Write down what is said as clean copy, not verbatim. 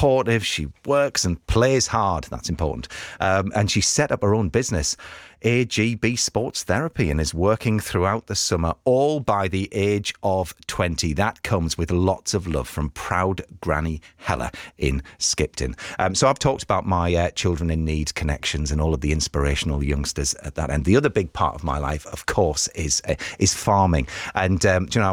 supportive. She works and plays hard. That's important. And she set up her own business, AGB Sports Therapy, and is working throughout the summer, all by the age of 20. That comes with lots of love from proud Granny Hella in Skipton. So I've talked about my children in need connections and all of the inspirational youngsters at that end. The other big part of my life, of course, is farming. And do you know,